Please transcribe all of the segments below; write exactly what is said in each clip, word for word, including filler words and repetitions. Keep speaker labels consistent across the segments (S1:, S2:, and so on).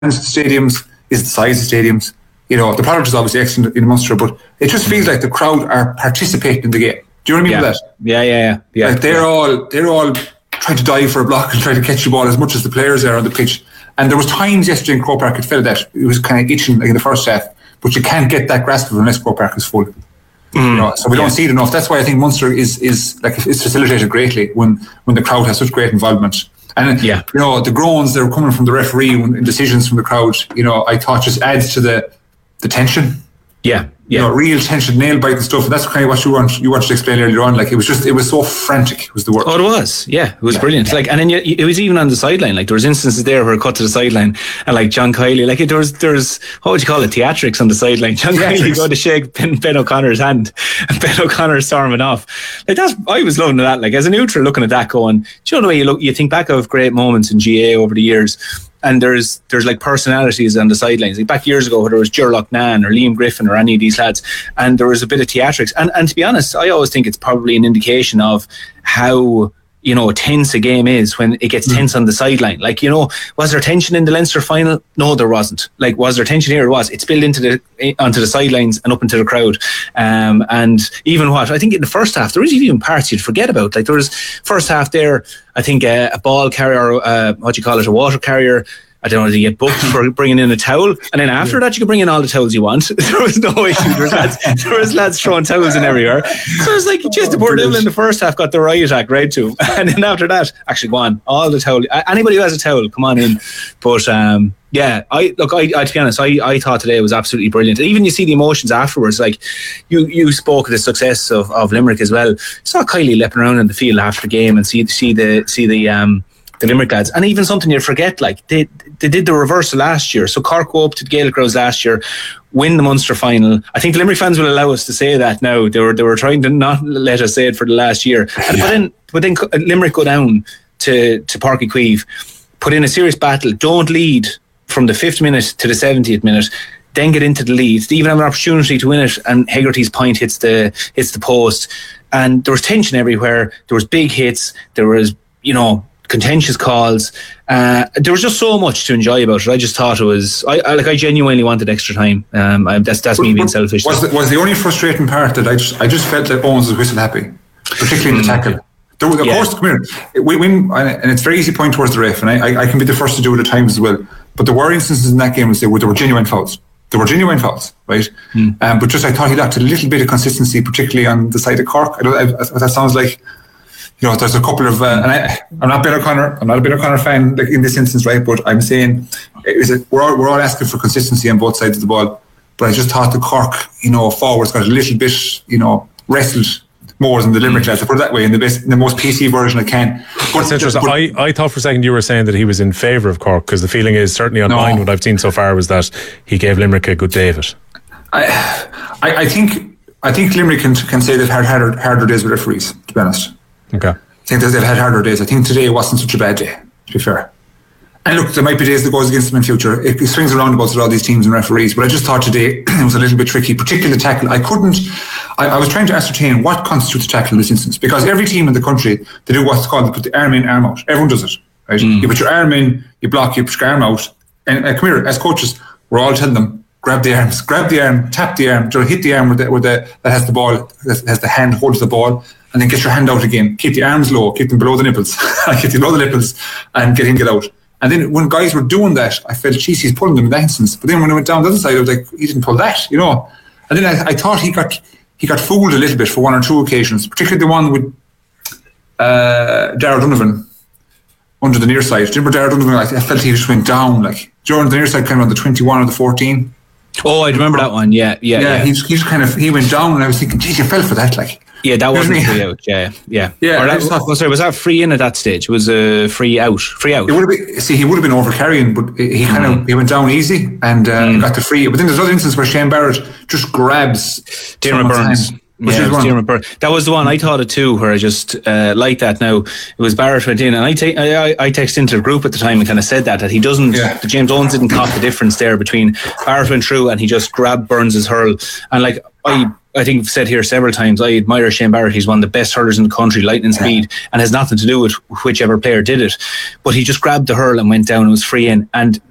S1: stadiums, is the size of stadiums. You know, the product is obviously excellent in Munster, but it just feels like the crowd are participating in the game. Do you know what I mean
S2: yeah.
S1: by that?
S2: Yeah, yeah, yeah. yeah.
S1: Like they're
S2: yeah.
S1: all they're all trying to dive for a block and trying to catch the ball as much as the players are on the pitch. And there was times yesterday in Croke Park it felt that it was kind of itching like in the first half, but you can't get that grasp of it unless Croke Park is full. Mm. You know, so we don't yeah. see it enough. That's why I think Munster is is like it's facilitated greatly when when the crowd has such great involvement. And
S2: yeah.
S1: you know, the groans that are coming from the referee and decisions from the crowd, you know, I thought just adds to the the tension.
S2: Yeah. Yeah.
S1: You know, real tension, nail biting stuff, and that's kind of what you want. You wanted to explain earlier on. Like it was just, it was so frantic. Was the word?
S2: Oh, it was. Yeah, it was yeah. brilliant. Yeah. Like, and then you, it was even on the sideline. Like there was instances there where it cut to the sideline, and like John Kiley, like there was, there was what would you call it, theatrics on the sideline. John Kiley go to shake Ben, Ben O'Connor's hand, and Ben O'Connor storming off. Like that's, I was loving that. Like as a neutral looking at that, going, do you know the way you look? You think back of great moments in G A A over the years. And there's there's like personalities on the sidelines. Like back years ago, where there was Gerlock Nan or Liam Griffin or any of these lads, and there was a bit of theatrics. And and to be honest, I always think it's probably an indication of how, you know, tense a game is when it gets tense mm. on the sideline. Like, you know, was there tension in the Leinster final? No, there wasn't. Like, was there tension here? It was. It spilled into the onto the sidelines and up into the crowd. Um, and even what I think in the first half, there was even parts you'd forget about. Like there was first half there, I think uh, a ball carrier, uh, what do you call it, a water carrier. I don't know, did you get booked for bringing in a towel? And then after that, you could bring in all the towels you want. There was no issue. There was lads, there was lads throwing towels in everywhere. So it's like, just the poor devil in the first half got the riot act right to. And then after that, actually, go on, all the towel. Anybody who has a towel, come on in. But um, yeah, I look, I, I to be honest, I, I thought today was absolutely brilliant. Even you see the emotions afterwards. Like you, you spoke of the success of, of Limerick as well. Saw Kiley leaping around in the field after the game and see see the see the um. the Limerick lads, and even something you forget, like they they did the reversal last year. So Cork go up to the Gaelic Grounds last year, win the Munster final. I think the Limerick fans will allow us to say that now. They were they were trying to not let us say it for the last year. And, yeah. But then but then Limerick go down to to Páirc Uí Chaoimh, put in a serious battle, don't lead from the fifth minute to the seventieth minute, then get into the lead. They even have an opportunity to win it, and Hegarty's point hits the hits the post, and there was tension everywhere. There was big hits. There was, you know, contentious calls. Uh, there was just so much to enjoy about it. I just thought it was, I, I like, I genuinely wanted extra time. Um, I, that's that's me being selfish.
S1: Was the, was the only frustrating part that I just I just felt that Owens was whistle happy, particularly in the tackle. There was, of yeah. course, come here. We win, and it's very easy to point towards the ref, and I, I can be the first to do it at times as well. But there were instances in that game where there were genuine fouls. There were genuine fouls, right? Mm. Um, but just I thought he lacked a little bit of consistency, particularly on the side of Cork. I don't, I, I, that sounds like. You know, there's a couple of, uh, and I, I'm not Ben O'Connor. I'm not a Ben O'Connor fan, like in this instance, right? But I'm saying, is it we're all we're all asking for consistency on both sides of the ball. But I just thought the Cork, you know, forwards got a little bit, you know, wrestled more than the Limerick lads. I put it that way in the best, in the most P C version I can.
S3: But, That's interesting. But, I, I thought for a second you were saying that he was in favour of Cork, because the feeling is certainly on no. mine what I've seen so far was that he gave Limerick a good day of it.
S1: I, I, I think, I think Limerick can can say they've had harder harder days with referees. To be honest.
S3: Okay.
S1: I think that they've had harder days. I think today wasn't such a bad day, to be fair. And look, there might be days that goes against them in future. It, it swings around about with all these teams and referees, but I just thought today it was a little bit tricky, particularly the tackle. I couldn't, I, I was trying to ascertain what constitutes a tackle in this instance, because every team in the country, they do what's called, they put the arm in, arm out. Everyone does it, right? Mm. You put your arm in, you block, you put your arm out. And uh, come here, as coaches, we're all telling them, grab the arms, grab the arm, tap the arm, hit the arm where the, where the, that has the ball, that has the hand holds the ball, and then get your hand out again. Keep the arms low, keep them below the nipples, keep them below the nipples, and get in, get out. And then when guys were doing that, I felt, geez, he's pulling them in that instance. But then when I went down the other side, I was like, he didn't pull that, you know. And then I, I thought he got he got fooled a little bit for one or two occasions, particularly the one with uh, Darragh Donovan under the near side. Do you remember Darragh Donovan? I, I felt he just went down, like during the near side, kind of on the twenty-one or the fourteen.
S2: Oh, I remember that one. Yeah, yeah,
S1: yeah.
S2: yeah.
S1: He's he's kind of he went down, and I was thinking, geez, you fell for that, like.
S2: Yeah, that wasn't a free out. Yeah, yeah,
S1: yeah.
S2: Or that, thought, was, sorry, was that free in at that stage? It was a free out, free out.
S1: It would have been, see, he would have been over carrying, but he kind mm. of he went down easy and uh, mm. got the free. But then there's other instances where Shane Barrett just grabs
S2: Diarmaid Byrnes. Hand, yeah, was Diarmaid Byrnes. That was the one I thought it too, where I just uh, like that. Now it was Barrett went in, and I take I, I texted into the group at the time and kind of said that that he doesn't. Yeah. That James Owens didn't caught the difference there between Barrett went through and he just grabbed Burns' hurl, and like I. I think I've said here several times, I admire Shane Barrett. He's one of the best hurlers in the country, lightning speed, and has nothing to do with whichever player did it. But he just grabbed the hurl and went down and was free in. And when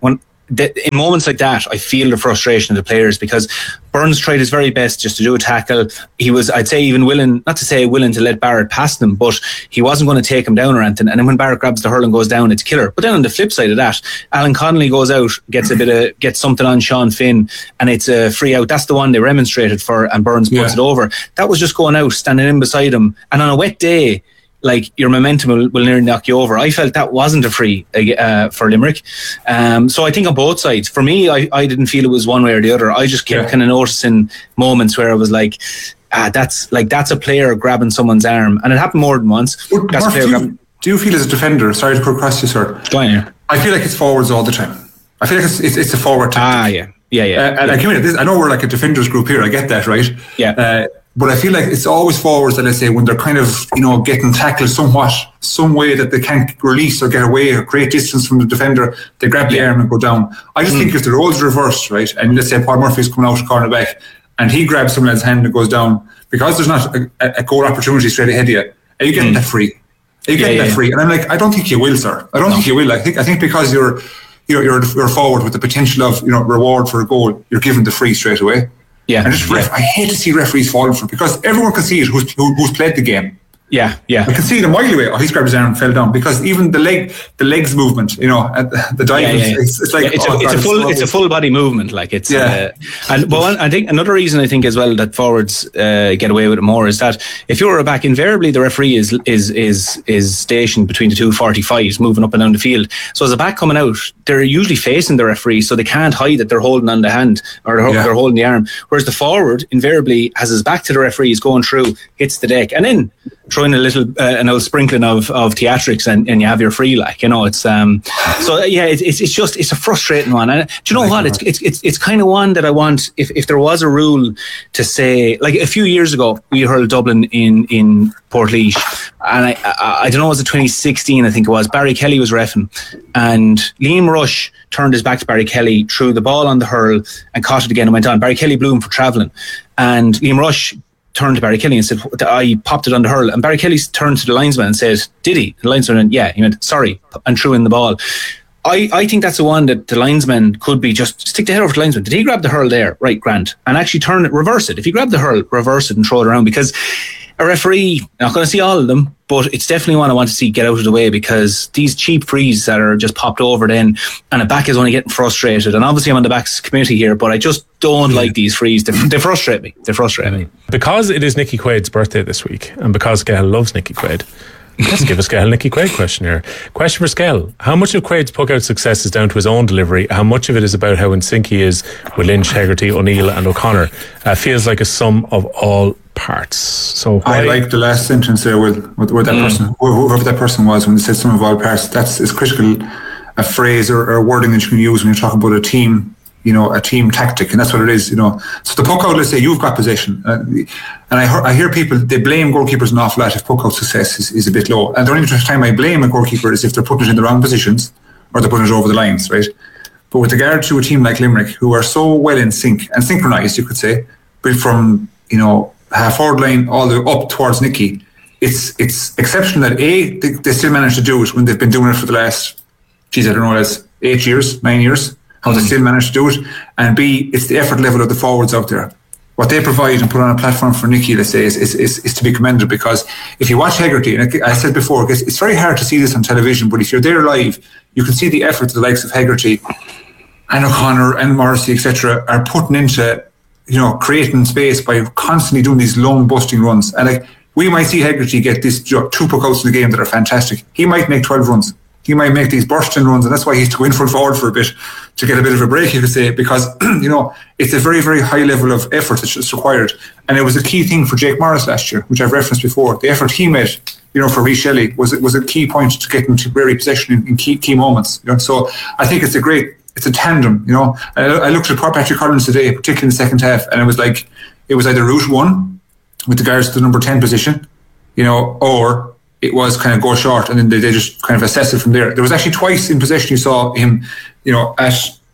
S2: th- in moments like that, I feel the frustration of the players, because Burns tried his very best just to do a tackle. He was, I'd say, even willing, not to say willing to let Barrett pass them, but he wasn't going to take him down or anything. And then when Barrett grabs the hurl and goes down, it's killer. But then on the flip side of that, Alan Connolly goes out, gets a bit of, gets something on Sean Finn, and it's a free out. That's the one they remonstrated for, and Burns puts yeah. it over. That was just going out, standing in beside him. And on a wet day, like, your momentum will, will nearly knock you over. I felt that wasn't a free uh, for Limerick. Um, so I think on both sides, for me, I, I didn't feel it was one way or the other. I just kept yeah. kind of noticing moments where I was like, ah, that's like that's a player grabbing someone's arm. And it happened more than once.
S1: Well,
S2: that's
S1: Murph,
S2: a player
S1: do, you,
S2: grabbing-
S1: do you feel as a defender, sorry to cut across you, sir,
S2: Go on here.
S1: I feel like it's forwards all the time. I feel like it's it's, it's a forward tactic.
S2: Ah, yeah. Yeah, yeah.
S1: Uh, and
S2: yeah.
S1: I, mean, this, I know we're like a defenders group here, I get that, right?
S2: Yeah.
S1: Uh, But I feel like it's always forwards that I say when they're kind of, you know, getting tackled somewhat, some way that they can't release or get away or create distance from the defender, they grab the yeah. arm and go down. I just mm. think if the roles reversed, right, and let's say Paul Murphy's coming out cornerback and he grabs someone's hand and goes down, because there's not a, a goal opportunity straight ahead of you, are you getting mm. that free? Are you getting yeah, yeah, that free? And I'm like, I don't think you will, sir. I don't no. think you will. I think I think because you're you're you're, you're forward with the potential of, you know, reward for a goal, you're given the free straight away.
S2: Yeah,
S1: and just ref- yeah. I hate to see referees falling for it, because everyone can see it who's, who, who's played the game.
S2: Yeah, yeah.
S1: I can see it a mile away. Oh, he's grabbed his arm and fell down, because even the leg, the legs movement, you know, the dive, yeah, yeah. It's, it's like
S2: yeah, it's,
S1: oh,
S2: a, it's
S1: God,
S2: a full,
S1: it's,
S2: it's a full body movement. Like it's,
S1: yeah.
S2: Uh, and but I think another reason I think as well that forwards uh, get away with it more is that if you're a back, invariably the referee is is is is stationed between the two forty-fives, moving up and down the field. So as a back coming out, they're usually facing the referee, so they can't hide that they're holding on the hand or they're, yeah. they're holding the arm. Whereas the forward invariably has his back to the referee, he's going through, hits the deck, and then throwing a little uh, an old sprinkling of, of theatrics, and, and you have your free, like, you know, it's um so yeah it's it's, it's just it's a frustrating one. And do you know what, it's it's it's, it's kind of one that I want, if, if there was a rule to say, like a few years ago we hurled Dublin in in Portlaoise, and I, I I don't know, was it twenty sixteen, I think it was, Barry Kelly was reffing, and Liam Rush turned his back to Barry Kelly, threw the ball on the hurl and caught it again and went on. Barry Kelly blew him for travelling, and Liam Rush turned to Barry Kelly and said, I popped it on the hurl. And Barry Kelly turned to the linesman and said, did he? And the linesman went, yeah. He went, sorry, and threw in the ball. I, I think that's the one that the linesman could be just stick the head over to the linesman. Did he grab the hurl there? Right, Grant. And actually turn it, reverse it. If he grabbed the hurl, reverse it and throw it around, because a referee, not going to see all of them, but it's definitely one I want to see get out of the way, because these cheap frees that are just popped over then, and a back is only getting frustrated. And obviously I'm on the backs committee here, but I just don't like these frees. They, they frustrate me. They frustrate me.
S3: Because it is Nicky Quaid's birthday this week, and because Gail loves Nicky Quaid, let's give a Skehill Nicky Quaid question here. Question for Skehill. How much of Quaid's puck-out success is down to his own delivery? How much of it is about how in sync he is with Lynch, Hegarty, O'Neill and O'Connor? Uh, feels like a sum of all parts. So
S1: I like the last sentence there with, with, with that mm. person, whoever that person was, when they said sum of all parts. That's is critical, a phrase or, or a wording that you can use when you're talking about a team, you know, a team tactic, and that's what it is, you know. So the puck out, let's say you've got possession, uh, and I hear, I hear people, they blame goalkeepers an awful lot if puck out success is, is a bit low. And the only time I blame a goalkeeper is if they're putting it in the wrong positions or they're putting it over the lines, right? But with regard to a team like Limerick, who are so well in sync and synchronised, you could say, but from, you know, half forward line all the way up towards Nicky, it's it's exceptional that A, they, they still manage to do it when they've been doing it for the last, geez, I don't know, that's eight years, nine years. How they still manage to do it, and B, it's the effort level of the forwards out there. What they provide and put on a platform for Nicky, let's say, is is, is, is to be commended, because if you watch Hegarty, and I said before, it's very hard to see this on television, but if you're there live, you can see the effort the likes of Hegarty and O'Connor and Morrissey, et cetera, are putting into, you know, creating space by constantly doing these long busting runs. And like, we might see Hegarty get this two puckouts in the game that are fantastic. He might make twelve runs. He might make these bursting runs, and that's why he's to go in front forward for a bit to get a bit of a break, you could say, because, you know, it's a very, very high level of effort that's required. And it was a key thing for Jake Morris last year, which I've referenced before. The effort he made, you know, for Rhys Shelley was was a key point to getting to very possession in, in key key moments. You know, so I think it's a great, it's a tandem. You know, I, I looked at poor Patrick Collins today, particularly in the second half, and it was like it was either route one with regards to the number ten position, you know, or it was kind of go short, and then they, they just kind of assess it from there. There was actually twice in possession you saw him, you know, at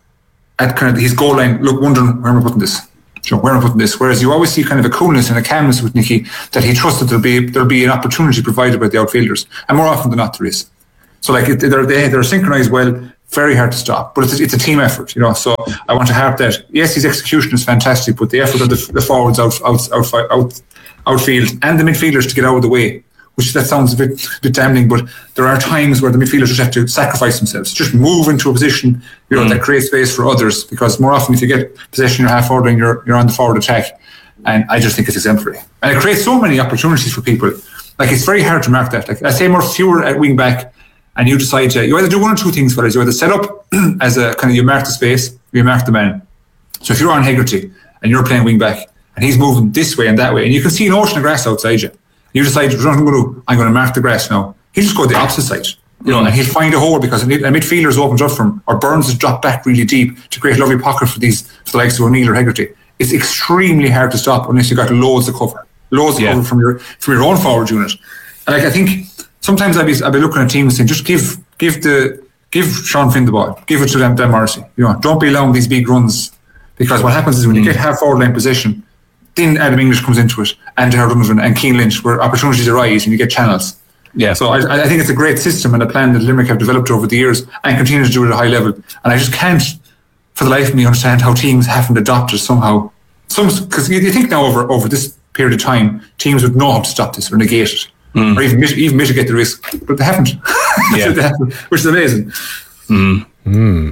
S1: at kind of his goal line, look, wondering, where am I putting this? You know, where am I putting this? Whereas you always see kind of a coolness and a calmness with Nicky, that he trusted there'll be there'll be an opportunity provided by the outfielders, and more often than not there is. So like it, they're they, they're synchronised well. very hard to stop. But it's a, it's a team effort, you know. So I want to harp that. Yes, his execution is fantastic, but the effort of the, the forwards out, out, out, out, outfield and the midfielders to get out of the way, which that sounds a bit, a bit damning, but there are times where the midfielders just have to sacrifice themselves, just move into a position, you know, mm. that creates space for others. Because more often, if you get possession, you're half forward and you're you're on the forward attack, and I just think it's exemplary, and it creates so many opportunities for people. Like, it's very hard to mark that. Like, I say, more fewer at wing back, and you decide to you either do one or two things. For it, you either set up as a kind of you mark the space, you mark the man. So if you're on Hegarty and you're playing wing back, and he's moving this way and that way, and you can see an ocean of grass outside you. You decide, you know what I'm going to do? I'm going to mark the grass now. He'll just go the opposite side, you know, and he'll find a hole because a midfielder's opened up from, or Burns has dropped back really deep to create a lovely pocket for these, for the likes of O'Neill or Hegarty. It's extremely hard to stop unless you've got loads of cover, loads of yeah. cover from your from your own forward unit. And like, I think sometimes I'd be I'd be looking at teams saying, just give give the give Sean Finn the ball, give it to them, Dan Morrissey. You know, don't be allowing these big runs, because what happens is when mm. you get half forward line position, then Adam English comes into it, and Gerard Donovan and Keane Lynch, where opportunities arise and you get channels. Yeah. So I, I think it's a great system and a plan that Limerick have developed over the years and continue to do it at a high level. And I just can't, for the life of me, understand how teams haven't adopted somehow. Some because you, you think now over over this period of time, teams would know how to stop this or negate it, mm. or even even mitigate the risk, but they haven't. Yeah. they haven't, which is amazing.
S3: Mm. Mm.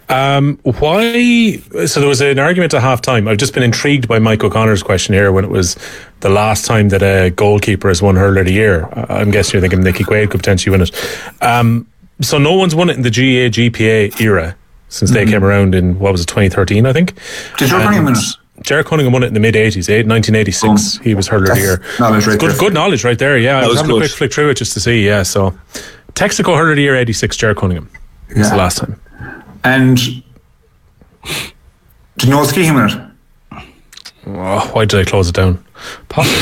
S3: Um, why? So there was an argument at half time. I've just been intrigued by Mike O'Connor's question here when it was the last time that a goalkeeper has won Hurler of the Year. I'm guessing you're thinking Nicky Quaid could potentially win it. Um, so no one's won it in the G A A G P A era since mm-hmm. they came around in, what was it, twenty thirteen, I think.
S1: Did Gerard Cunningham win it?
S3: Gerard Cunningham won it in the mid eighties, nineteen eighty-six. Oh, he was Hurler of the Year.
S1: Knowledge right
S3: good,
S1: there.
S3: good knowledge right there, yeah.
S2: That
S3: I was,
S2: was
S3: having
S2: good.
S3: a quick flick through it just to see, yeah. So Texaco Hurler of the Year eighty-six, Gerard Cunningham. That's yeah. the last time.
S1: And did Noel Skehan win it?
S3: Oh, why did I close it down? Possibly.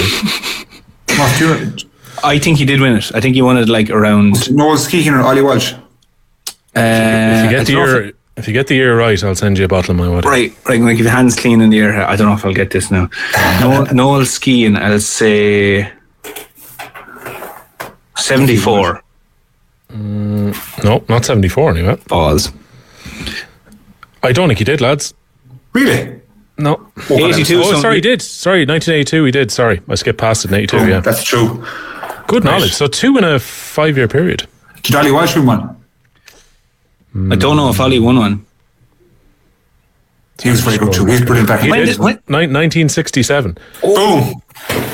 S2: I think he did win it. I think he won it like around
S1: Noel Skehan or Ollie Walsh.
S2: Uh,
S3: if you get the year, if you get the year right, I'll send you a bottle of my water.
S2: Right, right. I'm going to give you hands clean in the air. I don't know if I'll get this now. Noel, Noel Skehan, I'll say seventy-four.
S3: Mm, no, not seventy-four anyway.
S2: Balls.
S3: I don't think he did, lads.
S1: Really?
S3: No.
S2: eighty-two.
S3: Oh, sorry, he did. Sorry, nineteen eighty-two he did. Sorry, I skipped past it in eighty-two,
S1: oh,
S3: yeah.
S1: That's true.
S3: Good right. knowledge. So two in a five-year period.
S1: Did Ollie Walsh win one?
S2: Mm. I don't know if Ollie won one.
S1: He was very good too. He's brilliant back.
S3: He
S1: when
S3: did.
S1: did
S3: when? nineteen sixty-seven.
S1: Oh. Boom.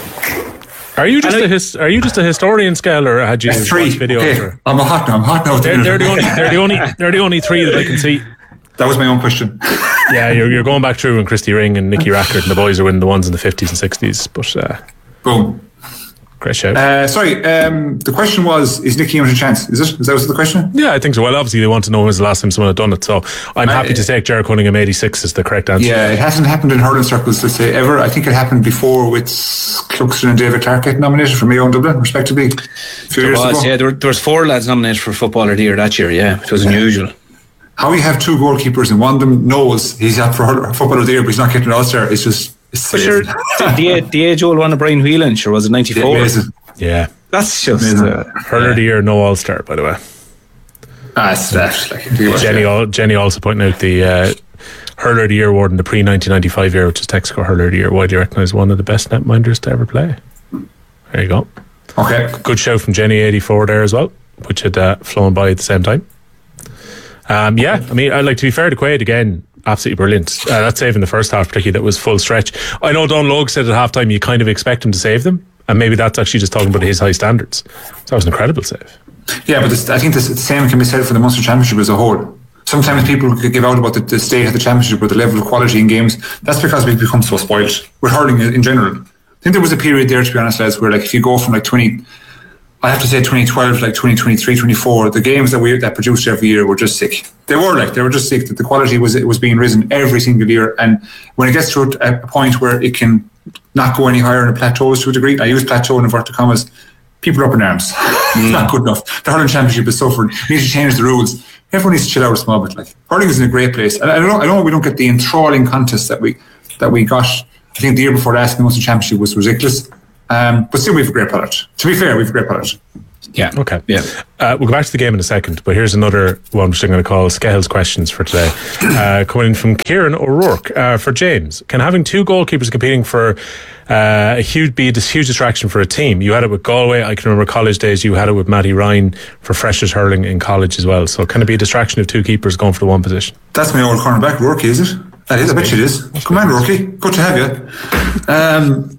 S3: Are you just a his, Are you just a historian, Scale, or had you
S1: watched videos? Okay. Or? I'm a hot now. I'm hot now.
S3: They're, they're the only. They're the only. They're the only three that I can see.
S1: That was my own question.
S3: Yeah, you're you're going back through when Christy Ring and Nicky Rackard and the boys are winning the ones in the fifties and sixties. But uh,
S1: boom,
S3: great shout.
S1: Uh, sorry, um, the question was: is Nicky on a chance? Is it? Is that was the question?
S3: Yeah, I think so. Well, obviously they want to know when was the last time someone had done it. So I'm happy uh, to take Gerard Cunningham eighty-six as the correct answer.
S1: Yeah, it hasn't happened in hurling circles, let's say, ever. I think it happened before with Cluxton and David Clark getting nominated for Mayo and Dublin, respectively. A few
S2: there
S1: years
S2: was,
S1: ago.
S2: yeah, there, were, there was four lads nominated for Footballer of the Year that year. Yeah, it was unusual.
S1: How you have two goalkeepers and one of them knows he's up for Footballer of the Year, but he's not getting an All-Star. It's just. It's
S2: for sure, the the age old one of Brian Whelan, sure, was it ninety-four?
S1: Amazing.
S3: Yeah,
S2: that's just uh,
S3: Hurler of the Year, no All Star, by the way.
S1: Ah, it's that. Like,
S3: Jenny, all, Jenny also pointing out the uh, Hurler of the Year award in the pre nineteen ninety-five year, which is Texaco Hurler of the Year, widely recognised one of the best netminders to ever play. There you go.
S1: Okay,
S3: good shout from Jenny eighty-four there as well, which had uh, flown by at the same time. Um, yeah, I mean, I'd like to be fair to Quaid again. Absolutely brilliant. Uh, that save in the first half, particularly, that was full stretch. I know Don Logue said at half time you kind of expect him to save them, and maybe that's actually just talking about his high standards. So that was an incredible save.
S1: Yeah, but this, I think this, the same can be said for the Munster Championship as a whole. Sometimes people give out about the, the state of the championship or the level of quality in games. That's because we've become so spoiled with hurling in general. I think there was a period there, to be honest, lads, where like if you go from like twenty, I have to say twenty twelve, like twenty twenty-three, twenty-four, the games that we that produced every year were just sick. They were like, they were just sick, that the quality was it was being risen every single year. And when it gets to a, a point where it can not go any higher and it plateaus to a degree, I use plateau in inverted commas, people are up in arms. Mm. It's not good enough. The hurling championship is suffering. We need to change the rules. Everyone needs to chill out a small bit. Like, hurling is in a great place. And I don't know, I know we don't get the enthralling contest that we that we got. I think the year before last, the Munster Championship was ridiculous. Um, but still, we have a great product. To be fair, we have a great product.
S2: Yeah.
S3: Okay.
S2: Yeah.
S3: Uh, we'll go back to the game in a second, but here's another one which I'm going to call Skell's questions for today. Uh, coming in from Kieran O'Rourke uh, for James. Can having two goalkeepers competing for uh, a huge be a huge distraction for a team? You had it with Galway. I can remember college days. You had it with Matty Ryan for Freshers hurling in college as well. So can it be a distraction of two keepers going for the one position?
S1: That's my old cornerback, Rourke, is it? That is. I bet you it is. Come on, Rourke. Good to have you. Um,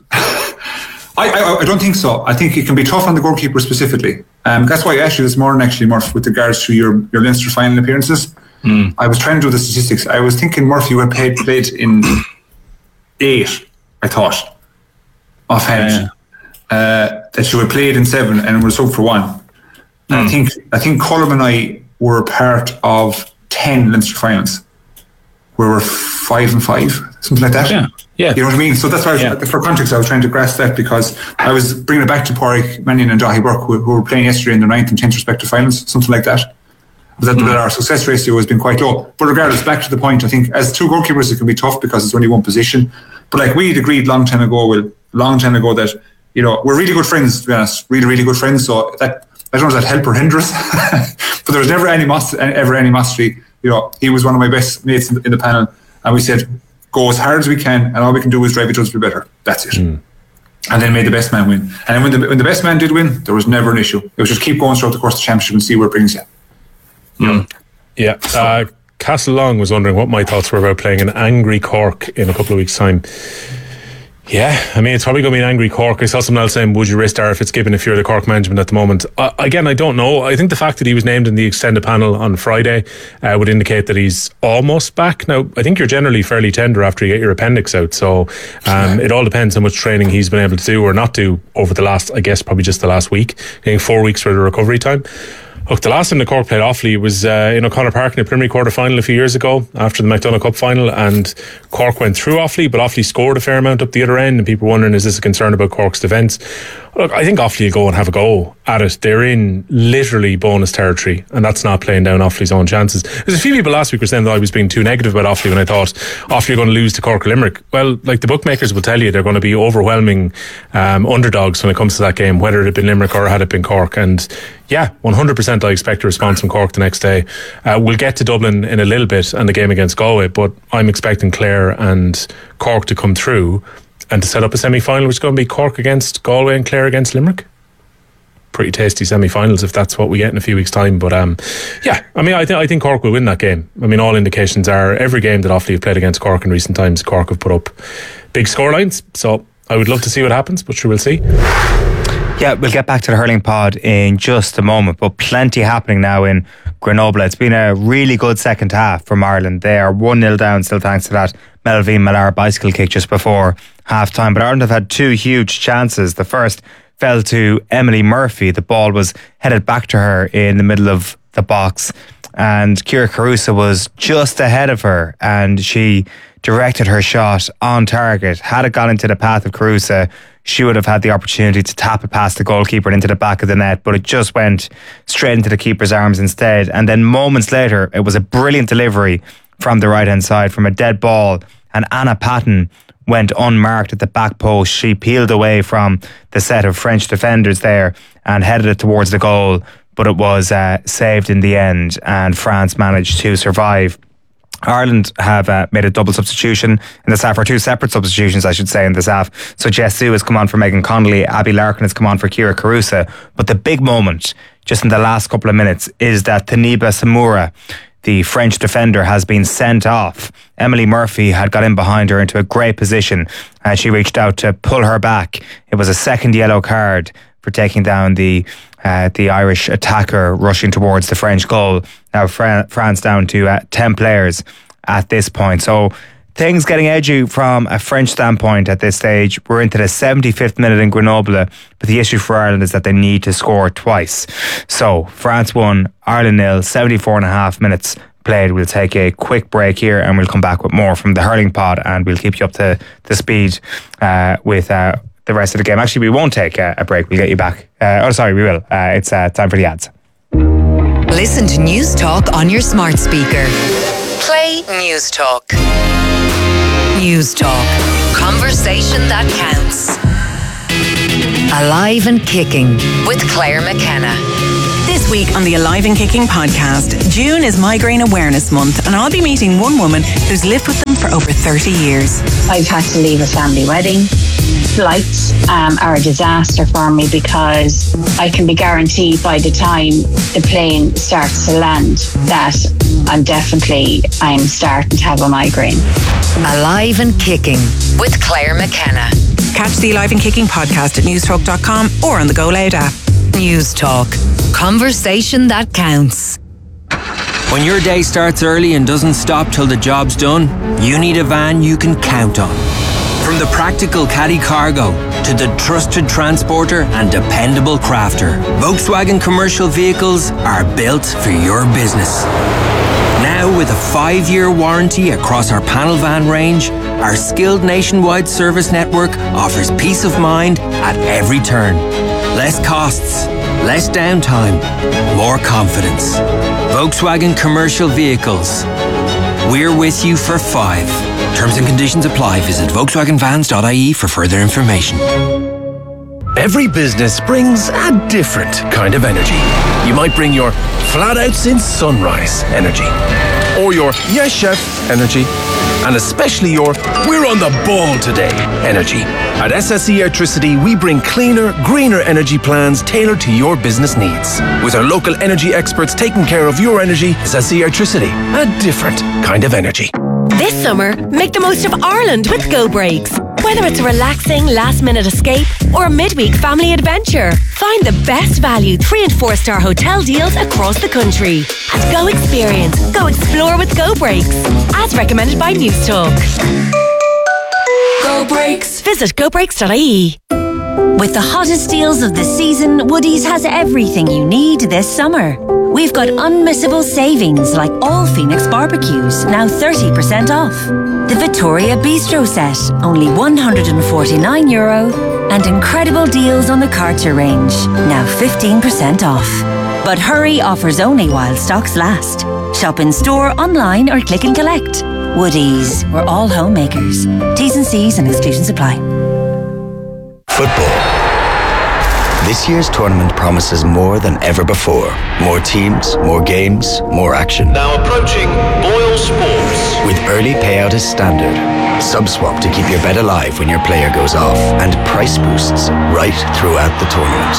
S1: I, I, I don't think so. I think it can be tough on the goalkeeper specifically. Um, that's why I asked you this morning, actually, Murph, with regards to your, your Leinster final appearances. Mm. I was trying to do the statistics. I was thinking, Murph, you had played, played in eight, I thought, offhand. Yeah. Uh, that you had played in seven and were sub for one. Mm. And I think I think Colm and I were part of ten Leinster finals, where we're five and five, something like that.
S2: Yeah. Yeah.
S1: You know what I mean? So that's why, I was, yeah. for context, I was trying to grasp that because I was bringing it back to Pádraig Mannion and Daithí Burke, who, who were playing yesterday in their ninth and tenth respective finals, something like that. That, mm. that our success ratio has been quite low. But regardless, back to the point, I think as two goalkeepers, it can be tough because it's only one position. But like we'd agreed long time ago, well, long time ago that, you know, we're really good friends, to be honest, really, really good friends. So that, I don't know if that help or hinder us, but there was never any animosity, ever animosity. You know, he was one of my best mates in the, in the panel, and we said, go as hard as we can, and all we can do is drive each other to be better. That's it. Mm. And then made the best man win. And then when the, when the best man did win, there was never an issue. It was just keep going throughout the course of the championship and see where it brings you. you
S3: mm. Yeah. Uh, Castle Long was wondering what my thoughts were about playing an angry Cork in a couple of weeks' time. Yeah, I mean, it's probably going to be an angry Cork. I saw someone else saying, would you risk Darragh Fitzgibbon if you're the Cork management at the moment? Uh, again, I don't know. I think the fact that he was named in the extended panel on Friday uh, would indicate that he's almost back. Now, I think you're generally fairly tender after you get your appendix out. So um, it all depends how much training he's been able to do or not do over the last, I guess, probably just the last week. Getting four weeks for the recovery time. Look, the last time the Cork played Offaly was uh, in O'Connor Park in the preliminary quarter final a few years ago after the McDonagh Cup final, and Cork went through Offaly, but Offaly scored a fair amount up the other end, and people were wondering, is this a concern about Cork's defence? Look, I think Offaly will go and have a go at it. They're in literally bonus territory, and that's not playing down Offaly's own chances. There's a few people last week were saying that I was being too negative about Offaly when I thought Offaly are going to lose to Cork or Limerick. Well, like the bookmakers will tell you, they're going to be overwhelming um, underdogs when it comes to that game, whether it had been Limerick or had it been Cork. And yeah, one hundred percent I expect a response from Cork the next day. Uh, we'll get to Dublin in a little bit and the game against Galway, but I'm expecting Clare and Cork to come through and to set up a semi-final which is going to be Cork against Galway and Clare against Limerick. Pretty tasty semi-finals if that's what we get in a few weeks' time. But um, yeah, I mean, I, th- I think Cork will win that game. I mean, all indications are every game that Offaly have played against Cork in recent times, Cork have put up big scorelines. So I would love to see what happens, but sure, we'll see.
S4: Yeah, we'll get back to the hurling pod in just a moment, but plenty happening now in Grenoble. It's been a really good second half from Ireland. They are one nil down still thanks to that Melvin Millar bicycle kick just before half time. But Ireland have had two huge chances. The first fell to Emily Murphy. The ball was headed back to her in the middle of the box, and Ciara Carusa was just ahead of her, and she directed her shot on target. Had it gone into the path of Carusa, she would have had the opportunity to tap it past the goalkeeper and into the back of the net, but it just went straight into the keeper's arms instead. And then moments later, it was a brilliant delivery from the right-hand side from a dead ball, and Anna Patton went unmarked at the back post. She peeled away from the set of French defenders there and headed it towards the goal, but it was uh, saved in the end, and France managed to survive. Ireland have uh, made a double substitution in this half, or two separate substitutions, I should say, in this half. So Jess Sue has come on for Megan Connolly, Abby Larkin has come on for Ciara Carusa. But the big moment, just in the last couple of minutes, is that Taniba Samura, the French defender, has been sent off. Emily Murphy had got in behind her into a great position, and she reached out to pull her back. It was a second yellow card for taking down the uh, the Irish attacker rushing towards the French goal. Now Fran- France down to uh, ten players at this point. So things getting edgy from a French standpoint at this stage. We're into the seventy-fifth minute in Grenoble, but the issue for Ireland is that they need to score twice. So France won, Ireland nil, seventy-four and a half minutes played. We'll take a quick break here and we'll come back with more from the hurling pod, and we'll keep you up to the speed uh, with uh, the rest of the game. Actually, we won't take uh, a break. We'll get you back. Uh, oh, sorry, we will. Uh, it's uh, time for the ads.
S5: Listen to News Talk on your smart speaker. Play News Talk. News Talk. Conversation that counts. Alive and Kicking with Claire McKenna.
S6: This week on the Alive and Kicking podcast, June is Migraine Awareness Month, and I'll be meeting one woman who's lived with them for over thirty years.
S7: I've had to leave a family wedding. Flights um, are a disaster for me because I can be guaranteed by the time the plane starts to land that I'm definitely, I'm starting to have a migraine.
S5: Alive and Kicking with Claire McKenna.
S6: Catch the Alive and Kicking podcast at newstalk dot com or on the Go Loud app.
S5: News Talk. Conversation that counts.
S8: When your day starts early and doesn't stop till the job's done, you need a van you can count on. From the practical caddy cargo to the trusted transporter and dependable crafter, Volkswagen commercial vehicles are built for your business. Now with a five-year warranty across our panel van range, our skilled nationwide service network offers peace of mind at every turn. Less costs, less downtime, more confidence. Volkswagen commercial vehicles. We're with you for five. Terms and conditions apply. Visit Volkswagen Vans dot I E for further information.
S9: Every business brings a different kind of energy. You might bring your flat out since sunrise energy, or your yes chef energy, and especially your we're on the ball today energy. At S S E Electricity, we bring cleaner, greener energy plans tailored to your business needs. With our local energy experts taking care of your energy, S S E Electricity, a different kind of energy.
S10: This summer, make the most of Ireland with Go Breaks. Whether it's a relaxing last-minute escape or a midweek family adventure, find the best value three and four star hotel deals across the country. At Go Experience, go explore with Go Breaks. As recommended by News Talk. Go Breaks. Visit go breaks dot I E.
S11: With the hottest deals of the season, Woodies has everything you need this summer. We've got unmissable savings like all Phoenix barbecues, now thirty percent off. The Victoria Bistro set, only one hundred forty-nine euro. And incredible deals on the Carter range, now fifteen percent off. But hurry, offers only while stocks last. Shop in store, online or click and collect. Woodies, we're all homemakers. T's and C's and exclusions apply.
S12: Football. This year's tournament promises more than ever before. More teams, more games, more action.
S13: Now approaching Boyle Sports.
S12: With early payout as standard, sub-swap to keep your bet alive when your player goes off, and price boosts right throughout the tournament.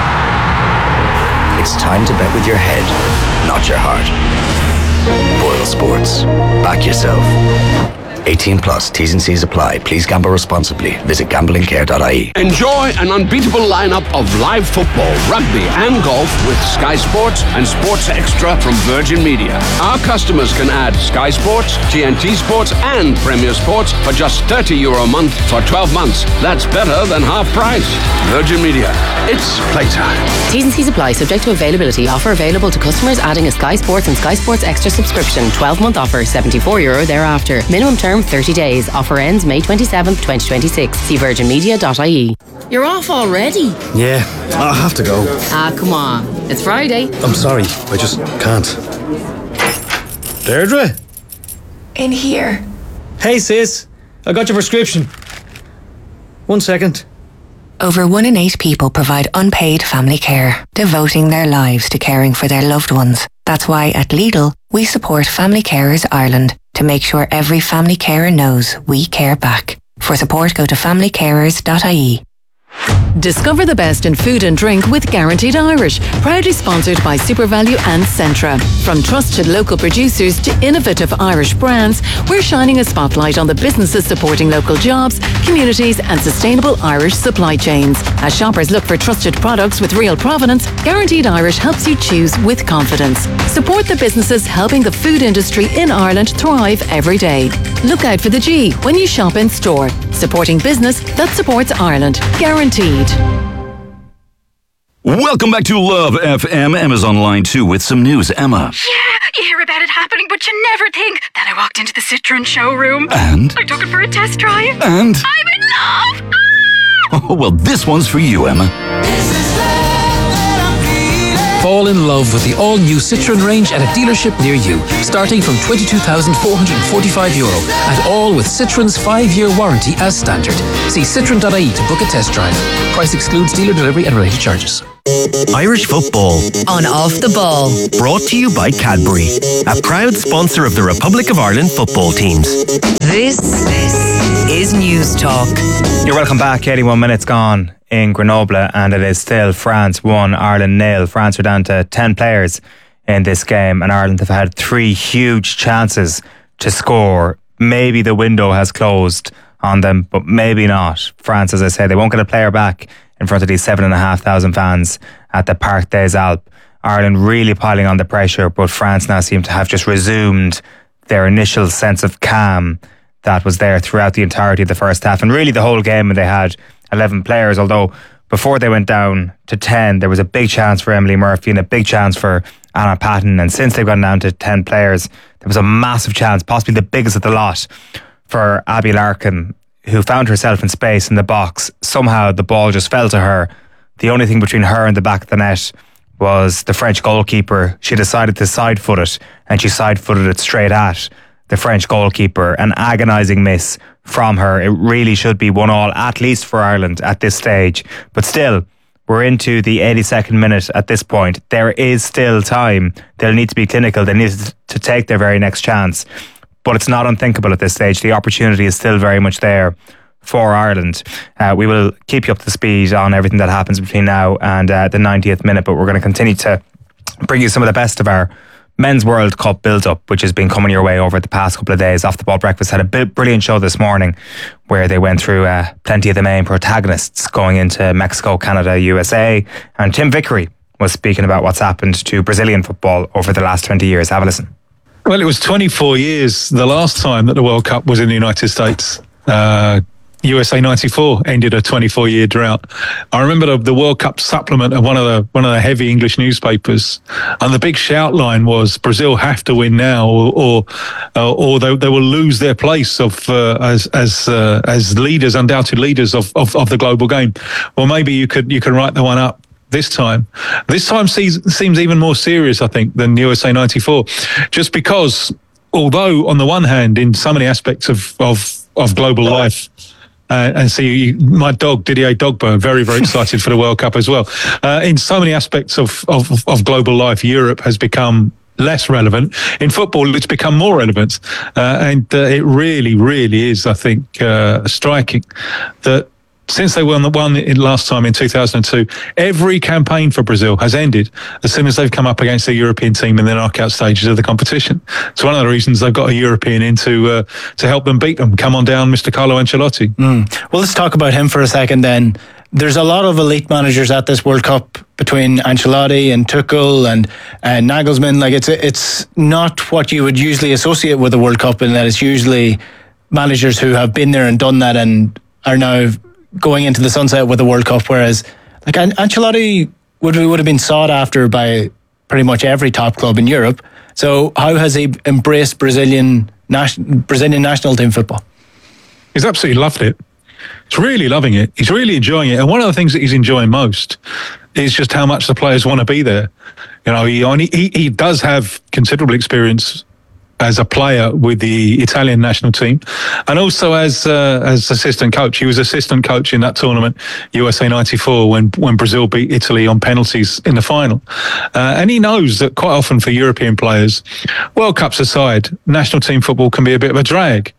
S12: It's time to bet with your head, not your heart. Boyle Sports. Back yourself. eighteen plus, T's and C's apply. Please gamble responsibly. Visit gambling care dot I E.
S14: Enjoy an unbeatable lineup of live football, rugby and golf with Sky Sports and Sports Extra from Virgin Media. Our customers can add Sky Sports, T N T Sports and Premier Sports for just thirty euro a month for twelve months. That's better than half price. Virgin Media. It's playtime.
S15: T's and C's apply, subject to availability. Offer available to customers adding a Sky Sports and Sky Sports Extra subscription. twelve month offer, seventy-four euro thereafter. Minimum term thirty days. Offer ends May twenty-seventh, twenty twenty-six. See virgin media dot I E.
S16: You're off already?
S13: Yeah, I have to go.
S16: Ah, come on. It's Friday.
S13: I'm sorry, I just can't. Deirdre?
S17: In here.
S18: Hey sis, I got your prescription. One second.
S19: Over one in eight people provide unpaid family care, devoting their lives to caring for their loved ones. That's why at Lidl, we support Family Carers Ireland to make sure every family carer knows we care back. For support, go to family carers dot I E.
S20: Discover the best in food and drink with Guaranteed Irish, proudly sponsored by SuperValu and Centra. From trusted local producers to innovative Irish brands, we're shining a spotlight on the businesses supporting local jobs, communities and sustainable Irish supply chains. As shoppers look for trusted products with real provenance, Guaranteed Irish helps you choose with confidence. Support the businesses helping the food industry in Ireland thrive every day. Look out for the G when you shop in store. Supporting business that supports Ireland. Guaranteed.
S21: Welcome back to Love F M. Emma's on line two with some news. Emma.
S22: Yeah, you hear about it happening, but you never think. Then I walked into the Citroen showroom.
S21: And?
S22: I took it for a test drive.
S21: And?
S22: I'm in love!
S21: Oh, well, this one's for you, Emma.
S22: This is love that I'm feeling.
S1: Fall in love with the all-new Citroën range at a dealership near you, starting from twenty-two thousand four hundred forty-five euro, and all with Citroën's five-year warranty as standard. See citroen dot I E to book a test drive. Price excludes dealer delivery and related charges.
S2: Irish football.
S5: On Off the Ball.
S2: Brought to you by Cadbury, a proud sponsor of the Republic of Ireland football teams.
S5: This, this is News Talk.
S4: You're welcome back. eighty-one minutes gone in Grenoble, and it is still France one, Ireland nil. France are down to ten players in this game, and Ireland have had three huge chances to score. Maybe the window has closed on them, but maybe not. France, as I say, they won't get a player back in front of these seven and a half thousand fans at the Parc des Alpes. Ireland really piling on the pressure, but France now seem to have just resumed their initial sense of calm that was there throughout the entirety of the first half, and really the whole game. And they had eleven players, although before they went down to ten, there was a big chance for Emily Murphy and a big chance for Anna Patton. And since they've gone down to ten players, there was a massive chance, possibly the biggest of the lot, for Abby Larkin, who found herself in space in the box. Somehow the ball just fell to her. The only thing between her and the back of the net was the French goalkeeper. She decided to side foot it, and she side footed it straight at the French goalkeeper. An agonising miss from her. It really should be one all, at least for Ireland at this stage. But still, we're into the eighty-second minute at this point. There is still time. They'll need to be clinical. They need to take their very next chance. But it's not unthinkable at this stage. The opportunity is still very much there for Ireland. Uh, we will keep you up to speed on everything that happens between now and uh, the ninetieth minute, but we're going to continue to bring you some of the best of our Men's World Cup build-up, which has been coming your way over the past couple of days. Off the Ball Breakfast had a brilliant show this morning where they went through uh, plenty of the main protagonists going into Mexico, Canada, U S A, and Tim Vickery was speaking about what's happened to Brazilian football over the last twenty years. Have a listen.
S23: Well, it was twenty-four years the last time that the World Cup was in the United States. Uh, U S A ninety-four ended a twenty-four year drought. I remember the, the World Cup supplement of one of the one of the heavy English newspapers, and the big shout line was Brazil have to win now, or or, uh, or they, they will lose their place of uh, as as uh, as leaders, undoubted leaders of, of, of the global game. Well, maybe you could you could write the one up this time. This time seems, seems even more serious, I think, than U S A ninety-four, just because although on the one hand, in so many aspects of of, of global life, Uh, and see, my dog, Didier Dogba, very, very excited for the World Cup as well. Uh, in so many aspects of, of, of global life, Europe has become less relevant. In football, it's become more relevant. Uh, and uh, it really, really is, I think, uh, striking that since they won the one in last time in two thousand two, every campaign for Brazil has ended as soon as they've come up against a European team in the knockout stages of the competition. It's one of the reasons they've got a European in to uh, to help them beat them. Come on down, Mister Carlo Ancelotti.
S24: Mm. Well, let's talk about him for a second then. There's a lot of elite managers at this World Cup between Ancelotti and Tuchel and uh, Nagelsmann. Like it's it's not what you would usually associate with a World Cup, in that it's usually managers who have been there and done that and are now going into the sunset with the World Cup, whereas like An- Ancelotti would would have been sought after by pretty much every top club in Europe. So how has he embraced Brazilian nation, Brazilian national team football?
S23: He's absolutely loved it. He's really loving it. He's really enjoying it. And one of the things that he's enjoying most is just how much the players want to be there. You know, he he, he does have considerable experience as a player with the Italian national team, and also as uh, as assistant coach. He was assistant coach in that tournament, U S A ninety-four, when when Brazil beat Italy on penalties in the final. Uh, and he knows that quite often for European players, World Cups aside, national team football can be a bit of a drag.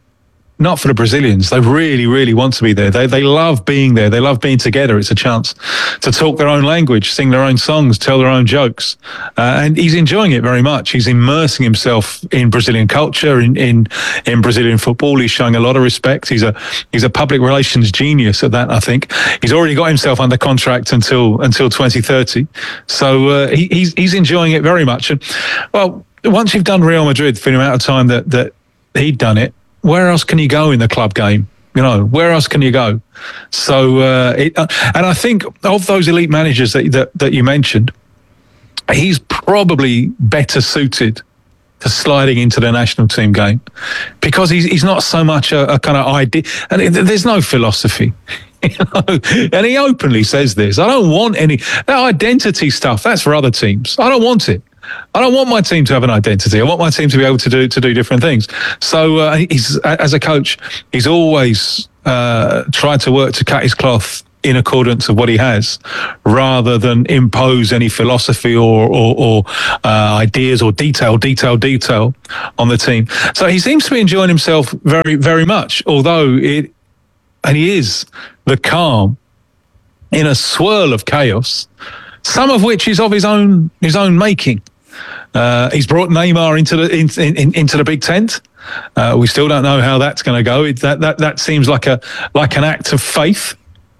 S23: Not for the Brazilians. They really, really want to be there. They they love being there. They love being together. It's a chance to talk their own language, sing their own songs, tell their own jokes. Uh, and he's enjoying it very much. He's immersing himself in Brazilian culture, in, in in Brazilian football. He's showing a lot of respect. He's a he's a public relations genius at that, I think. He's already got himself under contract until until twenty thirty. So uh, he, he's he's enjoying it very much. And well, once you've done Real Madrid for the amount of time that that he'd done it, where else can you go in the club game? You know, where else can you go? So, uh, it, uh, and I think of those elite managers that, that that you mentioned, he's probably better suited to sliding into the national team game, because he's he's not so much a, a kind of idea, and it, there's no philosophy. You know? And he openly says this. I don't want any that identity stuff. That's for other teams. I don't want it. I don't want my team to have an identity. I want my team to be able to do to do different things. So uh, he's as a coach, he's always uh, tried to work to cut his cloth in accordance with what he has, rather than impose any philosophy or or, or uh, ideas or detail, detail, detail on the team. So he seems to be enjoying himself very, very much. Although it, and he is the calm in a swirl of chaos, some of which is of his own his own making. Uh, he's brought Neymar into the in, in, into the big tent. Uh, we still don't know how that's going to go. It, that that that seems like a like an act of faith.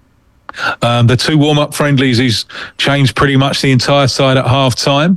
S23: Um, the two warm-up friendlies, he's changed pretty much the entire side at half-time.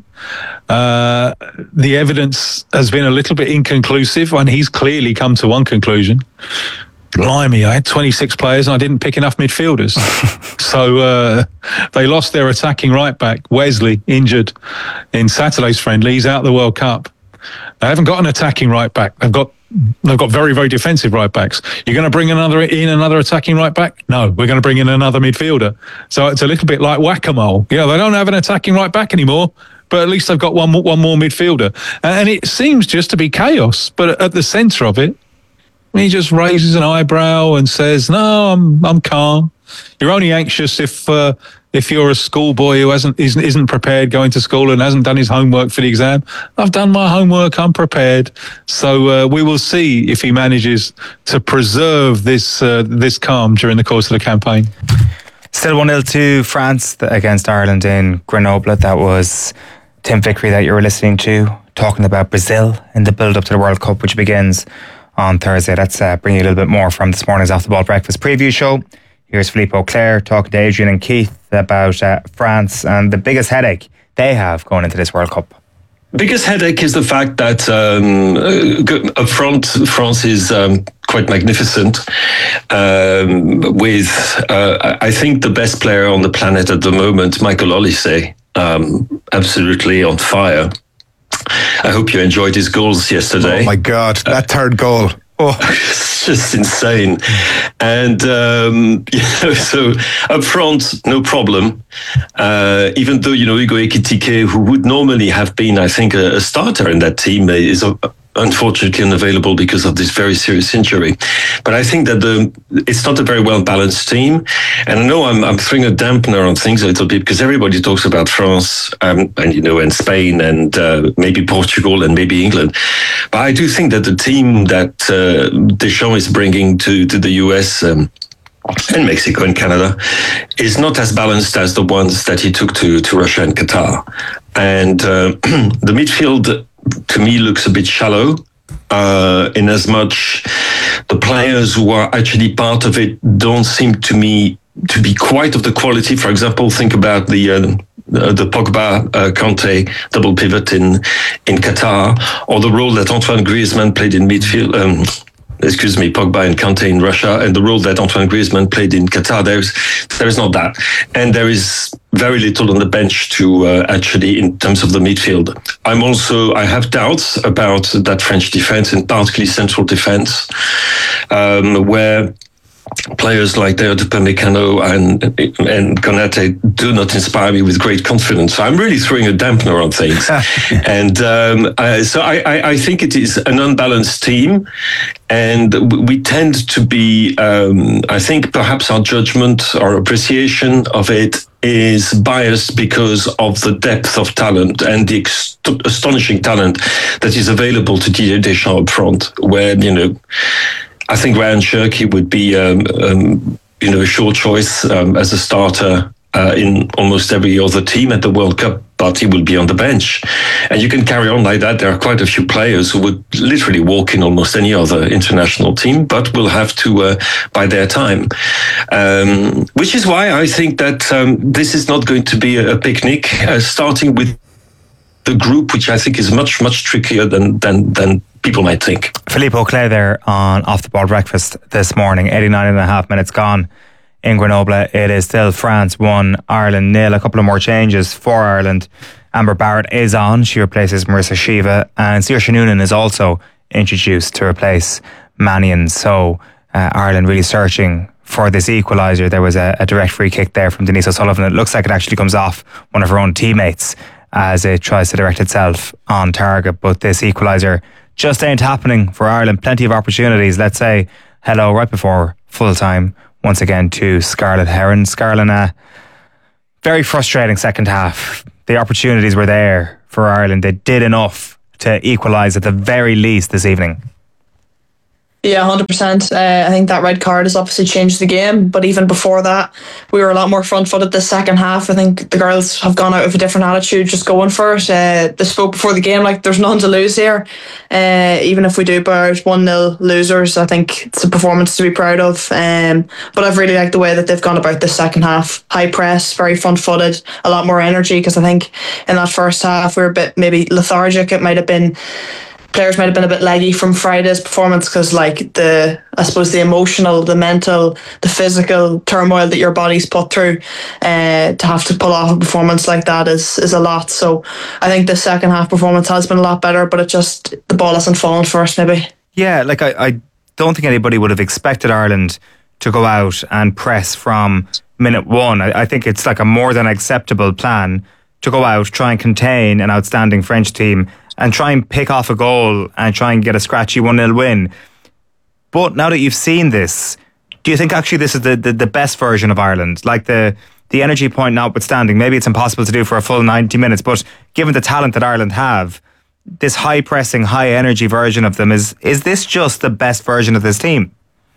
S23: Uh, the evidence has been a little bit inconclusive, and he's clearly come to one conclusion. Blimey, I had twenty-six players and I didn't pick enough midfielders. So uh, they lost their attacking right-back, Wesley, injured in Saturday's friendly. He's out of the World Cup. They haven't got an attacking right-back. They've got They've got very, very defensive right backs. You're going to bring another in another attacking right back? No, we're going to bring in another midfielder. So it's a little bit like whack-a-mole. Yeah, they don't have an attacking right back anymore, but at least they've got one more, one more midfielder. And it seems just to be chaos. But at the centre of it, he just raises an eyebrow and says, "No, I'm I'm calm. You're only anxious if uh, if you're a schoolboy who hasn't isn't, isn't prepared going to school and hasn't done his homework for the exam. I've done my homework. I'm prepared. So uh, we will see if he manages to preserve this uh, this calm during the course of the campaign."
S4: Still one nil to France against Ireland in Grenoble. That was Tim Vickery that you were listening to, talking about Brazil in the build-up to the World Cup, which begins on Thursday. Let's uh, bring you a little bit more from this morning's Off the Ball Breakfast preview show. Here's Philippe Auclair talking to Adrian and Keith about uh, France and the biggest headache they have going into this World Cup.
S3: Biggest headache is the fact that um, uh, up front, France is um, quite magnificent. Um, with, uh, I think, the best player on the planet at the moment, Michael Olise, um, absolutely on fire. I hope you enjoyed his goals yesterday.
S6: Oh my God, that uh, third goal. Oh,
S3: it's just insane. And, um, you know, so up front, no problem. Uh, even though, you know, Hugo Ekitike, who would normally have been, I think, a, a starter in that team, is a, unfortunately unavailable because of this very serious injury. But I think that the it's not a very well balanced team. And I know I'm I'm throwing a dampener on things a little bit because everybody talks about France um, and you know and Spain and uh, maybe Portugal and maybe England. But I do think that the team that uh, Deschamps is bringing to to the U S Um, and Mexico and Canada is not as balanced as the ones that he took to to Russia and Qatar. And uh, the midfield, to me, looks a bit shallow, uh, in as much the players who are actually part of it don't seem to me to be quite of the quality. For example, think about the uh, the Pogba uh, Kanté double pivot in in Qatar, or the role that Antoine Griezmann played in midfield. Um, excuse me, Pogba and Kanté in Russia, and the role that Antoine Griezmann played in Qatar. There's there is not that, and there is very little on the bench to uh, actually in terms of the midfield. I'm also I have doubts about that French defense, and particularly central defense, um, where players like Dayot Upamecano and and Konate do not inspire me with great confidence. So I'm really throwing a dampener on things, and um, I, so I, I, I think it is an unbalanced team, and we tend to be. Um, I think perhaps our judgment, our appreciation of it is biased because of the depth of talent and the ex- astonishing talent that is available to Didier Deschamps up front, where you know. I think Ryan Cherki would be, um, um, you know, a sure choice um, as a starter uh, in almost every other team at the World Cup, but he will be on the bench. And you can carry on like that. There are quite a few players who would literally walk in almost any other international team, but will have to uh, buy their time. Um, which is why I think that um, this is not going to be a, a picnic, uh, starting with the group, which I think is much, much trickier than than than people might think.
S4: Philippe Auclair there on Off the Ball Breakfast this morning. eighty-nine and a half minutes gone in Grenoble. It is still France one, Ireland nil. A couple of more changes for Ireland Amber Barrett is on. She replaces Marissa Shiva. And Saoirse Noonan is also introduced to replace Mannion. So uh, Ireland really searching for this equaliser. There was a, a direct free kick there from Denise O'Sullivan. It looks like it actually comes off one of her own teammates as it tries to direct itself on target. But this equaliser just ain't happening for Ireland. Plenty of opportunities. Let's say hello right before full time once again to Scarlett Heron. Scarlett, uh, very frustrating second half. The opportunities were there for Ireland. They did enough to equalise at the very least this evening.
S7: Yeah, one hundred percent. Uh, I think that red card has obviously changed the game. But even before that, we were a lot more front-footed this second half. I think the girls have gone out with a different attitude, just going for it. Uh, they spoke before the game like there's none to lose here. Uh, even if we do bow out one nil losers, I think it's a performance to be proud of. Um, but I've really liked the way that they've gone about this second half. High press, very front-footed, a lot more energy, because I think in that first half we were a bit maybe lethargic. It might have been... Players might have been a bit leggy from Friday's performance because, like, the I suppose the emotional, the mental, the physical turmoil that your body's put through, uh, to have to pull off a performance like that is is a lot. So I think the second half performance has been a lot better, but it just the ball hasn't fallen for us maybe.
S4: Yeah, like I, I don't think anybody would have expected Ireland to go out and press from minute one. I, I think it's like a more than acceptable plan to go out, try and contain an outstanding French team and try and pick off a goal and try and get a scratchy one nil win. But now that you've seen this, do you think actually this is the, the, the best version of Ireland? Like the, the energy point notwithstanding, maybe it's impossible to do for a full ninety minutes, but given the talent that Ireland have, this high pressing, high energy version of them, is is this just the best version of this team?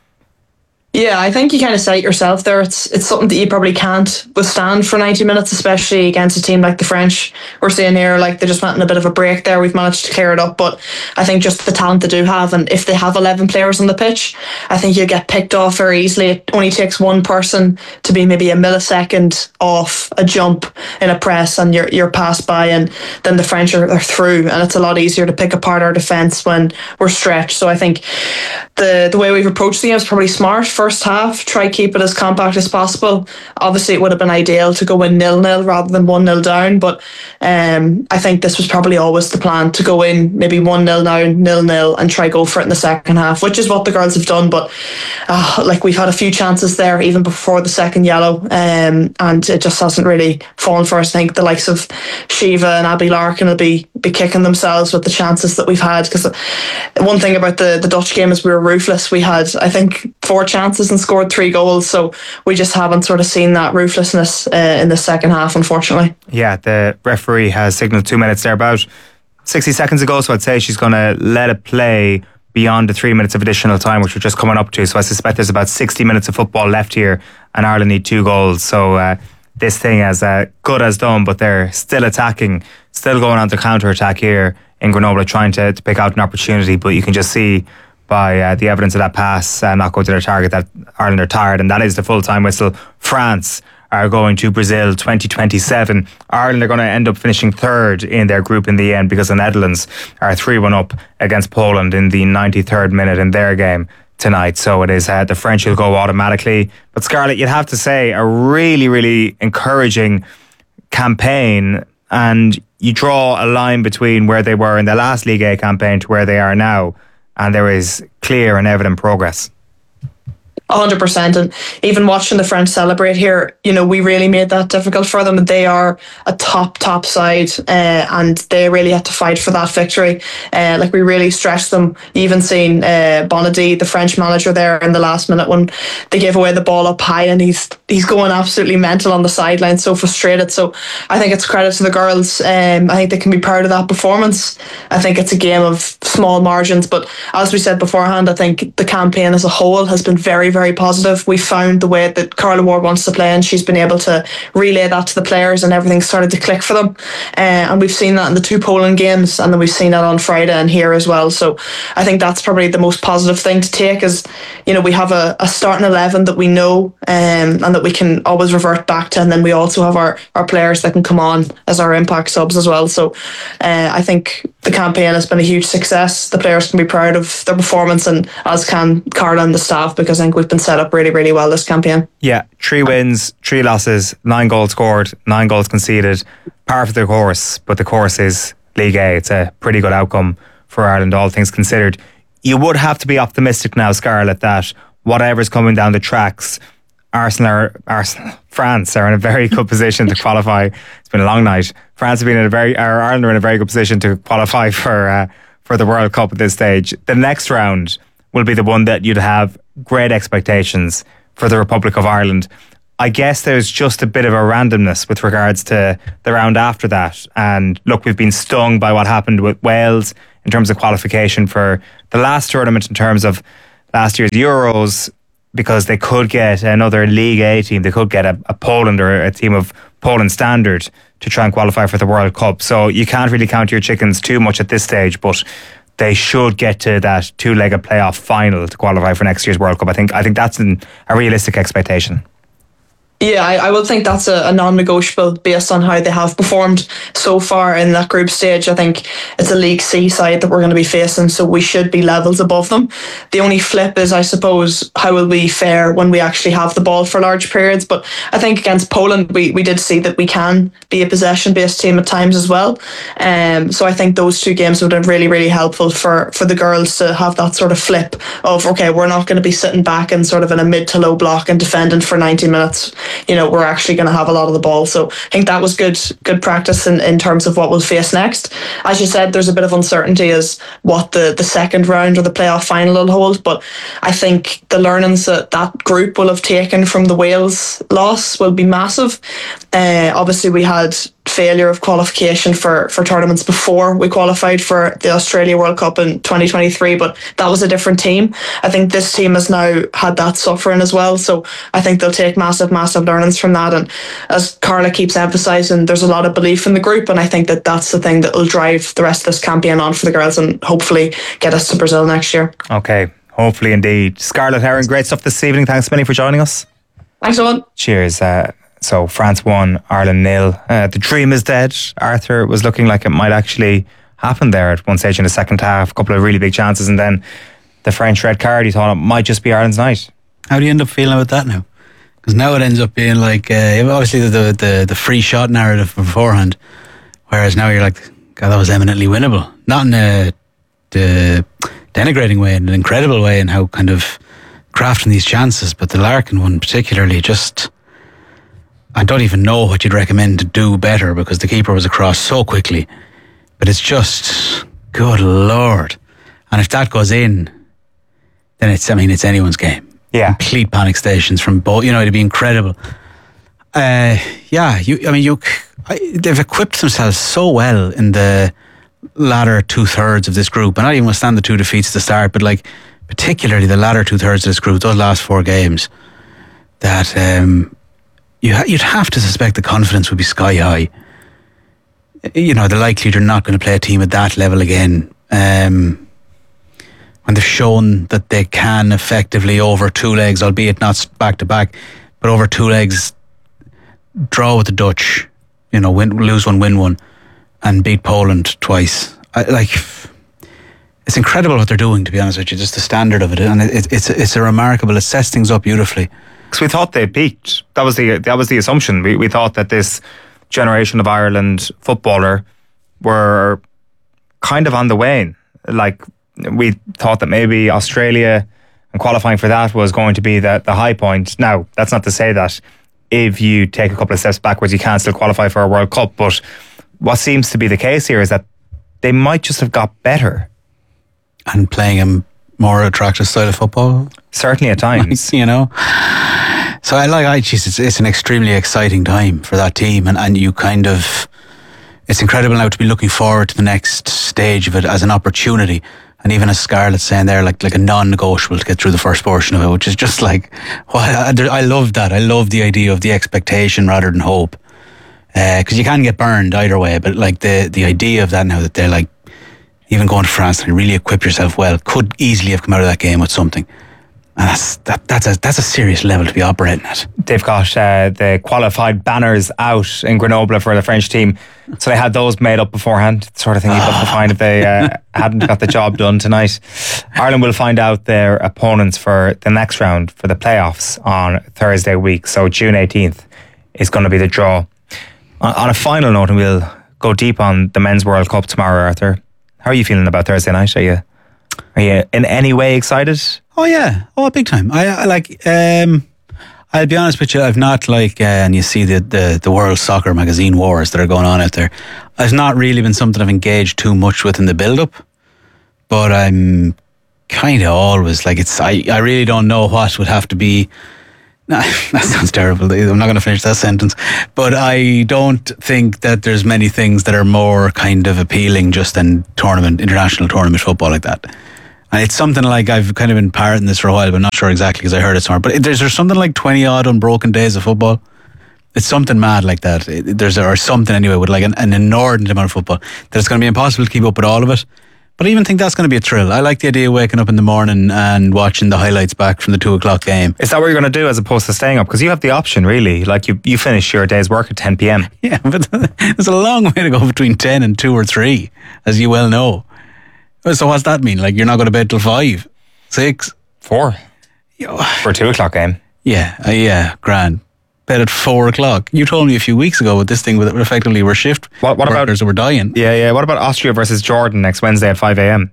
S7: Yeah, I think you kind of said it yourself there. It's it's something that you probably can't withstand for ninety minutes, especially against a team like the French. We're seeing here, like, they just went in a bit of a break there. We've managed to clear it up, but I think just the talent they do have, and if they have eleven players on the pitch, I think you get picked off very easily. It only takes one person to be maybe a millisecond off a jump in a press, and you're you're passed by, and then the French are, are through, and it's a lot easier to pick apart our defence when we're stretched. So I think the the way we've approached the game is probably smart. First half, try keep it as compact as possible. Obviously it would have been ideal to go in nil nil rather than one nil down, but um, I think this was probably always the plan, to go in maybe one nil down, nil nil, and try go for it in the second half, which is what the girls have done. But uh, like we've had a few chances there even before the second yellow, um, and it just hasn't really fallen for us. I think the likes of Shiva and Abby Larkin will be, be kicking themselves with the chances that we've had, because one thing about the, the Dutch game is we were ruthless. We had, I think, four chances and scored three goals, so we just haven't sort of seen that ruthlessness uh, in the second half, unfortunately.
S4: Yeah, the referee has signalled two minutes there about sixty seconds ago, so I'd say she's going to let it play beyond the three minutes of additional time, which we're just coming up to. So I suspect there's about sixty minutes of football left here, and Ireland need two goals. So uh, this thing as uh, good as done, but they're still attacking, still going on the counter-attack here in Grenoble, trying to, to pick out an opportunity, but you can just see by uh, the evidence of that pass uh, not going to their target that Ireland are tired, and that is the full-time whistle. France are going to Brazil twenty twenty-seven. Ireland are going to end up finishing third in their group in the end, because the Netherlands are three one up against Poland in the ninety-third minute in their game tonight. So it is uh, the French will go automatically. But Scarlett, you'd have to say a really, really encouraging campaign, and you draw a line between where they were in the last Ligue A campaign to where they are now, and there is clear and evident progress.
S7: one hundred percent. And even watching the French celebrate here, you know, we really made that difficult for them. They are a top, top side, uh, and they really had to fight for that victory. Uh, like, we really stretched them. You even seen uh, Bonadi, the French manager, there in the last minute when they gave away the ball up high, and he's he's going absolutely mental on the sideline, so frustrated. So I think it's credit to the girls. Um, I think they can be proud of that performance. I think it's a game of small margins, but as we said beforehand, I think the campaign as a whole has been very, very very positive. We found the way that Carla Ward wants to play, and she's been able to relay that to the players, and everything started to click for them. Uh, and we've seen that in the two Poland games, and then we've seen that on Friday and here as well. So I think that's probably the most positive thing to take, is, you know, we have a, a starting eleven that we know, um, and that we can always revert back to, and then we also have our, our players that can come on as our impact subs as well. So uh, I think the campaign has been a huge success. The players can be proud of their performance, and as can Carla and the staff, because I think we've been set up really, really well this campaign.
S4: Yeah, three wins, three losses, nine goals scored, nine goals conceded. Par for the course, but the course is League A. It's a pretty good outcome for Ireland, all things considered. You would have to be optimistic now, Scarlett, that whatever's coming down the tracks, Arsenal, are, Arsenal, France are in a very good position to qualify. It's been a long night. France have been in a very, or Ireland are in a very good position to qualify for uh, for the World Cup at this stage. The next round will be the one that you'd have great expectations for the Republic of Ireland. I guess there's just a bit of a randomness with regards to the round after that. And look, we've been stung by what happened with Wales in terms of qualification for the last tournament, in terms of last year's Euros, because they could get another League A team. They could get a, a Poland or a team of Poland standard to try and qualify for the World Cup. So you can't really count your chickens too much at this stage, but they should get to that two-legged playoff final to qualify for next year's World Cup. I think I think that's an, a realistic expectation.
S7: Yeah, I, I would think that's a, a non-negotiable based on how they have performed so far in that group stage. I think it's a League C side that we're going to be facing, so we should be levels above them. The only flip is, I suppose, how will we fare when we actually have the ball for large periods? But I think against Poland, we, we did see that we can be a possession-based team at times as well. Um, so I think those two games would have been really, really helpful for, for the girls to have that sort of flip of, okay, we're not going to be sitting back and sort of in a mid to low block and defending for ninety minutes. You know, we're actually going to have a lot of the ball. So I think that was good good practice in, in terms of what we'll face next. As you said, there's a bit of uncertainty as what the, the second round or the playoff final will hold. But I think the learnings that that group will have taken from the Wales loss will be massive. Uh, obviously, we had failure of qualification for, for tournaments before we qualified for the Australia World Cup in twenty twenty-three, but that was a different team. I think this team has now had that suffering as well, so I think they'll take massive, massive learnings from that. And as Carla keeps emphasising, there's a lot of belief in the group, and I think that that's the thing that will drive the rest of this campaign on for the girls and hopefully get us to Brazil next year.
S4: Okay, hopefully indeed. Scarlett Herron, great stuff this evening. Thanks many for joining us.
S7: Thanks a lot.
S4: Cheers. Uh, So France won, Ireland nil. Uh, the dream is dead. Arthur was looking like it might actually happen there at one stage in the second half. A couple of really big chances, and then the French red card. He thought it might just be Ireland's night.
S8: How do you end up feeling about that now? Because now it ends up being like uh, obviously the, the the free shot narrative beforehand, whereas now you're like, God, that was eminently winnable. Not in a the denigrating way, in an incredible way, in how kind of crafting these chances, but the Larkin one particularly just. I don't even know what you'd recommend to do better because the keeper was across so quickly. But it's just, good Lord. And if that goes in, then it's, I mean, it's anyone's game.
S4: Yeah.
S8: Complete panic stations from both, you know, it'd be incredible. Uh, yeah, you, I mean, you, I, they've equipped themselves so well in the latter two thirds of this group. And I not even withstand the two defeats at the start, but like, particularly the latter two thirds of this group, those last four games, that, um, You ha- you'd have to suspect the confidence would be sky high. You know, the likelihood you're not going to play a team at that level again. Um, when they've shown that they can effectively over two legs, albeit not back to back, but over two legs, draw with the Dutch, you know, win, lose one, win one, and beat Poland twice. I, like, it's incredible what they're doing, to be honest with you, just the standard of it. And it, it, it's, it's a remarkable, it sets things up beautifully.
S4: Because we thought they peaked. That was the that was the assumption. We we thought that this generation of Ireland footballer were kind of on the wane. Like, we thought that maybe Australia and qualifying for that was going to be the, the high point. Now, that's not to say that if you take a couple of steps backwards, you can't still qualify for a World Cup. But what seems to be the case here is that they might just have got better.
S8: And playing a more attractive style of football?
S4: Certainly at times.
S8: You know? So I like, I geez, it's, it's an extremely exciting time for that team, and, and you kind of, it's incredible now to be looking forward to the next stage of it as an opportunity, and even as Scarlett's saying there, like like a non-negotiable to get through the first portion of it, which is just like, well, I, I love that. I love the idea of the expectation rather than hope, because uh, you can get burned either way, but like the the idea of that now, that they're like, even going to France and really equip yourself well, could easily have come out of that game with something. And that's that, that's a that's a serious level to be operating at.
S4: They've got uh, the qualified banners out in Grenoble for the French team, so they had those made up beforehand. The sort of thing you'd love to find if they uh, hadn't got the job done tonight. Ireland will find out their opponents for the next round for the playoffs on Thursday week. So June eighteenth is going to be the draw. On, on a final note, and we'll go deep on the Men's World Cup tomorrow, Arthur. How are you feeling about Thursday night? Are you are you in any way excited?
S8: Oh yeah, oh big time. I, I like. Um, I'll be honest with you. I've not like, uh, and you see the, the the World Soccer magazine wars that are going on out there. I've not really been something I've engaged too much with in the build up, but I'm kind of always like it's. I I really don't know what would have to be. Nah, that sounds terrible. I'm not going to finish that sentence. But I don't think that there's many things that are more kind of appealing just than tournament, international tournament football like that. And it's something like, I've kind of been parroting this for a while, but I'm not sure exactly because I heard it somewhere. But there's, there's something like twenty odd unbroken days of football. It's something mad like that. It, there's or something anyway with like an, an inordinate amount of football that it's going to be impossible to keep up with all of it. But I even think that's going to be a thrill. I like the idea of waking up in the morning and watching the highlights back from the two o'clock game.
S4: Is that what you're going to do as opposed to staying up? Because you have the option, really. Like you, you finish your day's work at ten p.m.
S8: Yeah, but there's a long way to go between ten and two or three, as you well know. So what's that mean? Like you're not going to bed till five, six,
S4: four, for a two o'clock game?
S8: Yeah, uh, yeah, grand. Bed at four o'clock. You told me a few weeks ago with this thing with effectively we're shift
S4: what, what
S8: workers
S4: about,
S8: that were dying.
S4: Yeah, yeah. What about Austria versus Jordan next Wednesday at five a.m?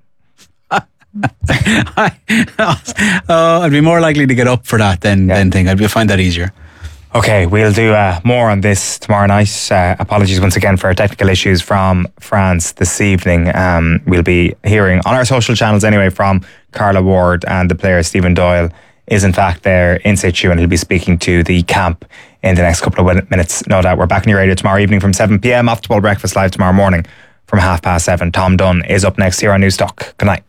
S8: oh, I'd be more likely to get up for that than yeah. than think. I'd find that easier.
S4: Okay, we'll do uh, more on this tomorrow night. Uh, apologies once again for technical issues from France this evening. Um, we'll be hearing on our social channels anyway from Carla Ward, and the player Stephen Doyle is in fact there in situ, and he'll be speaking to the camp in the next couple of minutes, no doubt. We're back in your radio tomorrow evening from seven p.m. Off to Ball Breakfast live tomorrow morning from half past seven. Tom Dunn is up next here on Newstalk. Good night.